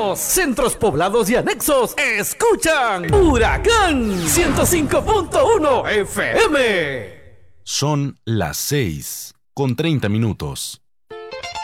los centros poblados y anexos escuchan Huracán 105.1 FM. Son las 6:30.